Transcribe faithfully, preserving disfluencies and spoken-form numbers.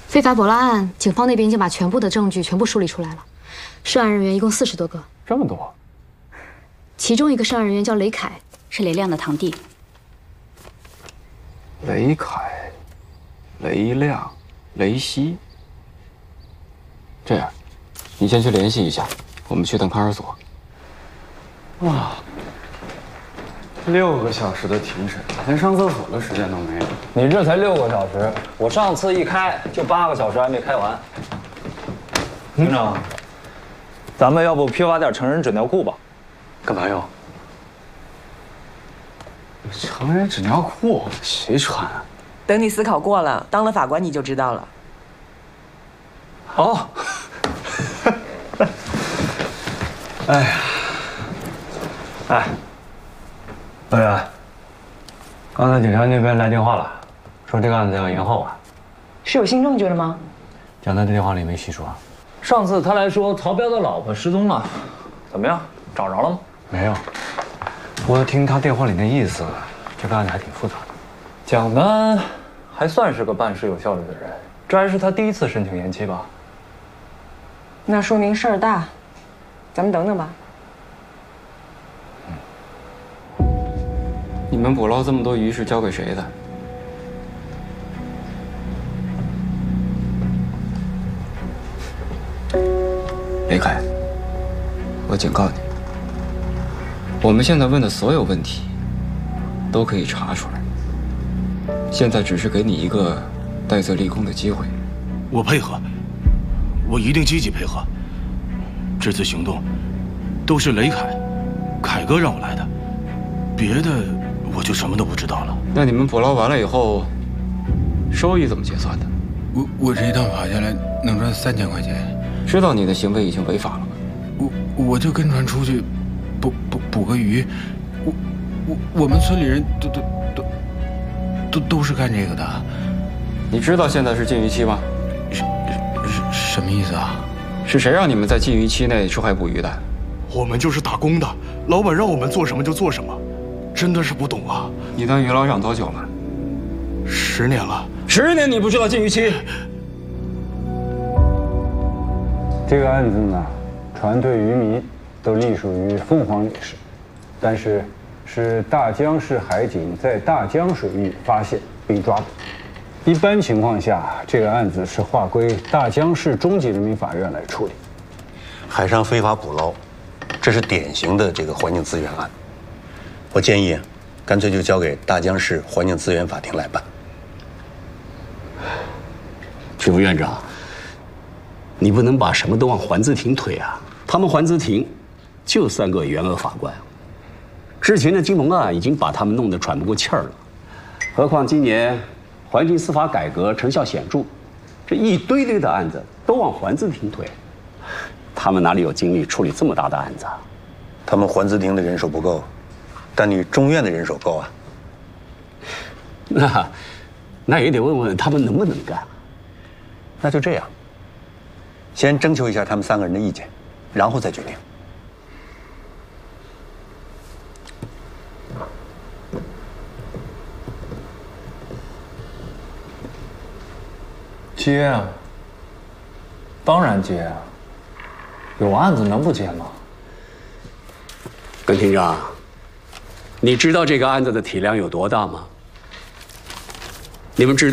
非法捕捞案，警方那边已经把全部的证据全部梳理出来了。涉案人员一共四十多个， 这么多。 其中一个涉案人员叫雷凯， 是雷亮的堂弟。 雷凯、雷亮、雷西。这样，你先去联系一下，我们去趟看守所。哇，六个小时的庭审，连上厕所的时间都没有。 你这才六个小时，我上次一开就八个小时还没开完。庭长，咱们要不批发点成人纸尿裤吧？ 干嘛用？成人纸尿裤谁穿啊？ 等你思考过了，当了法官你就知道了。 哦。哎呀，哎，老袁，刚才警察那边来电话了，说这个案子要延后啊。 是有新证据了吗？ 蒋楠的电话里没细说。 上次他来说曹彪的老婆失踪了，怎么样？找着了吗？ 没有。不过听他电话里那意思，这个案子还挺复杂的。 蒋楠还算是个办事有效率的人，这还是他第一次申请延期吧？ 那说明事儿大，咱们等等吧。 嗯。你们捕捞这么多鱼是交给谁的？雷凯，我警告你，我们现在问的所有问题，都可以查出来。现在只是给你一个戴罪立功的机会。 我配合，我一定积极配合。这次行动都是雷凯、凯哥让我来的，别的我就什么都不知道了。 那你们捕捞完了以后，收益怎么结算的？ 我我这一趟跑下来能赚三千块钱。 知道你的行为已经违法了吗？ 我我就跟船出去捕捕捕个鱼，我我我们村里人都都都都都是干这个的。 你知道现在是禁渔期吗？ 是是什么意思啊？ 是谁让你们在禁渔期内出海捕鱼的？ 我们就是打工的，老板让我们做什么就做什么，真的是不懂啊。 你当渔捞长多久了？ 十年了。 十年你不知道禁渔期？ 这个案子呢，船队渔民都隶属于凤凰领事，但是是大江市海警在大江水域发现并抓捕。一般情况下，这个案子是划归大江市中级人民法院来处理。 海上非法捕捞，这是典型的这个环境资源案。我建议，干脆就交给大江市环境资源法庭来办。 徐副院长，你不能把什么都往环资庭推啊！他们环资庭就三个原额法官，之前的金融案已经把他们弄得喘不过气儿了，何况今年环境司法改革成效显著，这一堆堆的案子都往环资庭推，他们哪里有精力处理这么大的案子啊？ 他们环资庭的人手不够，但你中院的人手够啊。 那那也得问问他们能不能干。 那就这样，先征求一下他们三个人的意见，然后再决定。 接啊，当然接啊，有案子能不接吗？ 耿厅长，你知道这个案子的体量有多大吗？你们知道